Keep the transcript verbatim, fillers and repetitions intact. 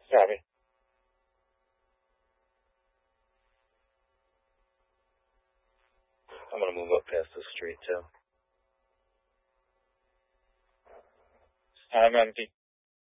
Copy. I'm gonna move up past the street too. I'm empty.